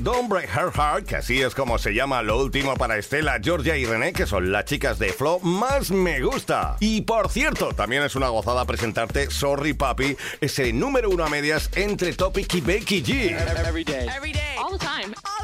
Don't Break Her Heart, que así es como se llama lo último para Estela, Georgia y René, que son las chicas de Flow más me gusta. Y por cierto, también es una gozada presentarte Sorry Papi, ese número 1 a medias entre Topic y Becky G. Every day. Every day. All the time.